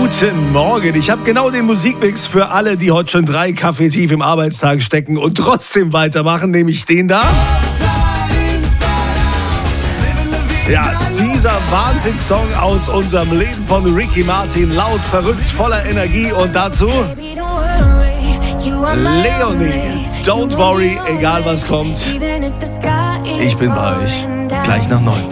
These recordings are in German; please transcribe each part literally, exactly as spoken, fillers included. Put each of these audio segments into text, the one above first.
Guten Morgen. Ich habe genau den Musikmix für alle, die heute schon drei Kaffee tief im Arbeitstag stecken und trotzdem weitermachen, nämlich den da. Ja, dieser Wahnsinnssong aus unserem Leben von Ricky Martin, laut, verrückt, voller Energie und dazu Leonie. Don't worry, egal was kommt. Ich bin bei euch. Gleich nach neun.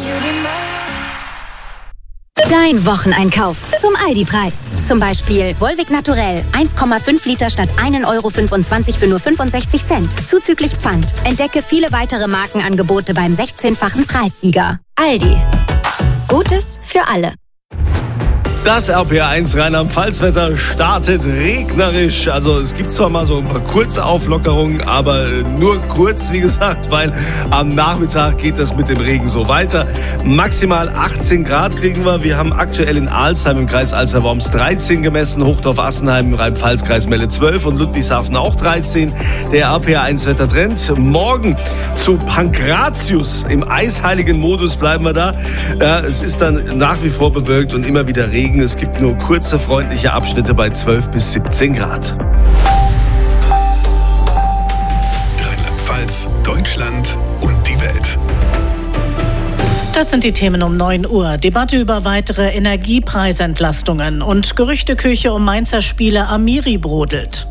Dein Wocheneinkauf zum Aldi-Preis. Zum Beispiel Volvic Naturell, eins Komma fünf Liter statt ein Euro fünfundzwanzig für nur fünfundsechzig Cent. Zuzüglich Pfand. Entdecke viele weitere Markenangebote beim sechzehnfachen Preissieger. Aldi. Gutes für alle. Das R P R eins Rheinland-Pfalz-Wetter startet regnerisch. Also es gibt zwar mal so ein paar kurze Auflockerungen, aber nur kurz, wie gesagt, weil am Nachmittag geht das mit dem Regen so weiter. Maximal achtzehn Grad kriegen wir. Wir haben aktuell in Alsheim im Kreis Alzey-Worms dreizehn gemessen, Hochdorf-Assenheim im Rhein-Pfalz-Kreis Melle zwölf und Ludwigshafen auch dreizehn. Der R P R eins Wettertrend. Morgen zu Pankratius. Im eisheiligen Modus bleiben wir da. Ja, es ist dann nach wie vor bewölkt und immer wieder Regen. Es gibt nur kurze, freundliche Abschnitte bei zwölf bis siebzehn Grad. Rheinland-Pfalz, Deutschland und die Welt. Das sind die Themen um neun Uhr. Debatte über weitere Energiepreisentlastungen und Gerüchteküche um Mainzer Spieler Amiri brodelt.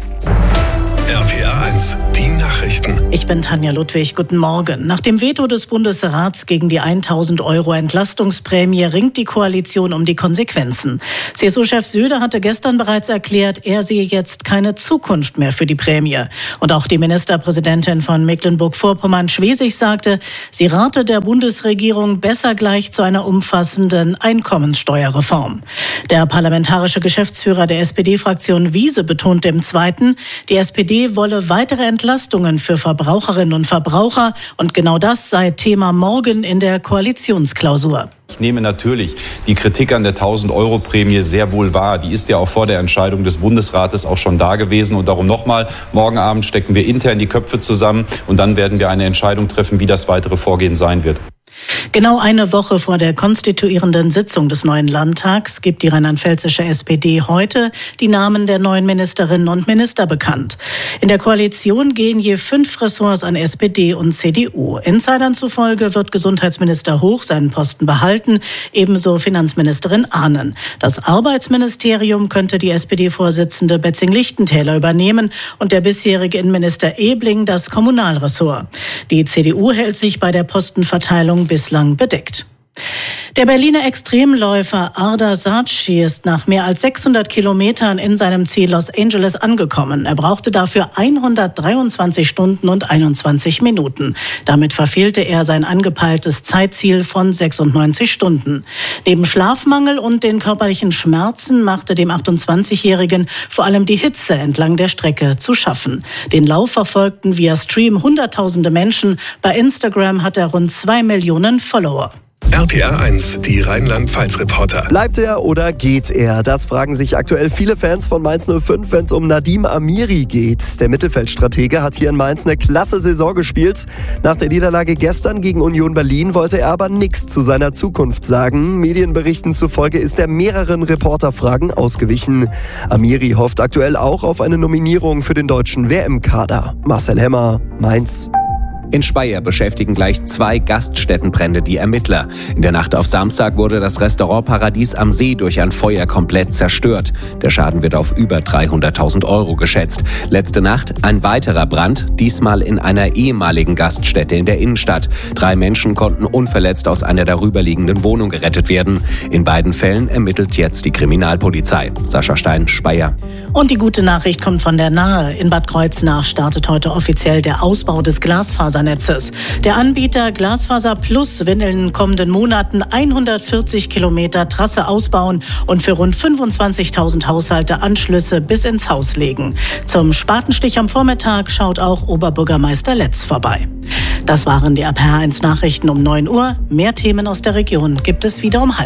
R P R eins, die Nachrichten. Ich bin Tanja Ludwig, guten Morgen. Nach dem Veto des Bundesrats gegen die tausend Euro Entlastungsprämie ringt die Koalition um die Konsequenzen. C S U-Chef Söder hatte gestern bereits erklärt, er sehe jetzt keine Zukunft mehr für die Prämie. Und auch die Ministerpräsidentin von Mecklenburg-Vorpommern, Schwesig, sagte, sie rate der Bundesregierung besser gleich zu einer umfassenden Einkommenssteuerreform. Der parlamentarische Geschäftsführer der S P D-Fraktion Wiese betonte im Zweiten, die S P D wolle weitere Entlastungen für Verbraucherinnen und Verbraucher und genau das sei Thema morgen in der Koalitionsklausur. Ich nehme natürlich die Kritik an der tausend-Euro-Prämie sehr wohl wahr. Die ist ja auch vor der Entscheidung des Bundesrates auch schon da gewesen. Und darum nochmal, morgen Abend stecken wir intern die Köpfe zusammen und dann werden wir eine Entscheidung treffen, wie das weitere Vorgehen sein wird. Genau eine Woche vor der konstituierenden Sitzung des neuen Landtags gibt die rheinland-pfälzische S P D heute die Namen der neuen Ministerinnen und Minister bekannt. In der Koalition gehen je fünf Ressorts an S P D und C D U. Insidern zufolge wird Gesundheitsminister Hoch seinen Posten behalten, ebenso Finanzministerin Ahnen. Das Arbeitsministerium könnte die S P D-Vorsitzende Betzing-Lichtentäler übernehmen und der bisherige Innenminister Ebling das Kommunalressort. Die C D U hält sich bei der Postenverteilung bislang bedeckt. Der Berliner Extremläufer Arda Saatchi ist nach mehr als sechshundert Kilometern in seinem Ziel Los Angeles angekommen. Er brauchte dafür hundertdreiundzwanzig Stunden und einundzwanzig Minuten. Damit verfehlte er sein angepeiltes Zeitziel von sechsundneunzig Stunden. Neben Schlafmangel und den körperlichen Schmerzen machte dem achtundzwanzigjährigen vor allem die Hitze entlang der Strecke zu schaffen. Den Lauf verfolgten via Stream hunderttausende Menschen. Bei Instagram hat er rund zwei Millionen Follower. R P R eins, die Rheinland-Pfalz-Reporter. Bleibt er oder geht er? Das fragen sich aktuell viele Fans von Mainz null fünf, wenn es um Nadim Amiri geht. Der Mittelfeldstratege hat hier in Mainz eine klasse Saison gespielt. Nach der Niederlage gestern gegen Union Berlin wollte er aber nichts zu seiner Zukunft sagen. Medienberichten zufolge ist er mehreren Reporterfragen ausgewichen. Amiri hofft aktuell auch auf eine Nominierung für den deutschen W M-Kader. Marcel Hemmer, Mainz. In Speyer beschäftigen gleich zwei Gaststättenbrände die Ermittler. In der Nacht auf Samstag wurde das Restaurant Paradies am See durch ein Feuer komplett zerstört. Der Schaden wird auf über dreihunderttausend Euro geschätzt. Letzte Nacht ein weiterer Brand, diesmal in einer ehemaligen Gaststätte in der Innenstadt. Drei Menschen konnten unverletzt aus einer darüberliegenden Wohnung gerettet werden. In beiden Fällen ermittelt jetzt die Kriminalpolizei. Sascha Stein, Speyer. Und die gute Nachricht kommt von der Nahe. In Bad Kreuznach startet heute offiziell der Ausbau des Glasfasernetzes. Der Anbieter Glasfaser Plus will in den kommenden Monaten hundertvierzig Kilometer Trasse ausbauen und für rund fünfundzwanzigtausend Haushalte Anschlüsse bis ins Haus legen. Zum Spatenstich am Vormittag schaut auch Oberbürgermeister Letz vorbei. Das waren die R P R eins Nachrichten um neun Uhr. Mehr Themen aus der Region gibt es wieder um halb.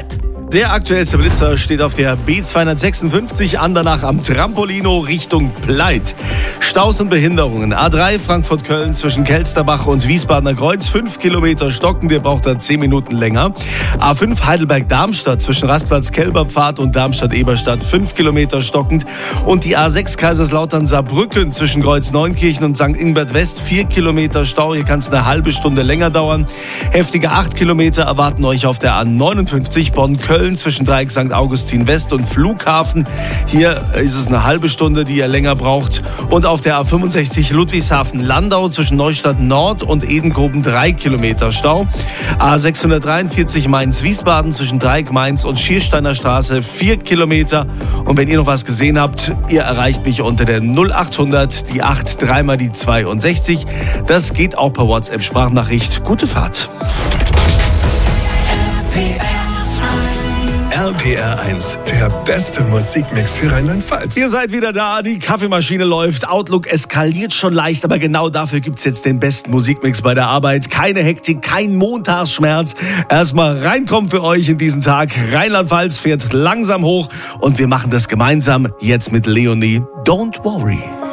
Der aktuellste Blitzer steht auf der B zweihundertsechsundfünfzig Andernach am Trampolino Richtung Pleit. Staus und Behinderungen. A drei Frankfurt-Köln zwischen Kelsterbach und Wiesbadener Kreuz. fünf Kilometer stockend, ihr braucht da zehn Minuten länger. A fünf Heidelberg-Darmstadt zwischen Rastplatz-Kelberpfad und Darmstadt-Eberstadt. fünf Kilometer stockend. Und die A sechs Kaiserslautern-Saarbrücken zwischen Kreuz-Neunkirchen und Sankt Ingbert West. vier Kilometer Stau, hier kann es eine halbe Stunde länger dauern. Heftige acht Kilometer erwarten euch auf der A neunundfünfzig Bonn-Köln zwischen Dreieck Sankt Augustin West und Flughafen. Hier ist es eine halbe Stunde, die ihr länger braucht. Und auf der A fünfundsechzig Ludwigshafen-Landau zwischen Neustadt Nord und Edenkoben drei Kilometer Stau. A sechshundertdreiundvierzig Mainz-Wiesbaden zwischen Dreieck Mainz und Schiersteiner Straße vier Kilometer. Und wenn ihr noch was gesehen habt, ihr erreicht mich unter der null achthundert, die acht, dreimal die zweiundsechzig. Das geht auch per WhatsApp-Sprachnachricht. Gute Fahrt. R P R eins, der beste Musikmix für Rheinland-Pfalz. Ihr seid wieder da, die Kaffeemaschine läuft, Outlook eskaliert schon leicht, aber genau dafür gibt's jetzt den besten Musikmix bei der Arbeit. Keine Hektik, kein Montagsschmerz. Erstmal reinkommen für euch in diesen Tag. Rheinland-Pfalz fährt langsam hoch und wir machen das gemeinsam jetzt mit Leonie. Don't worry.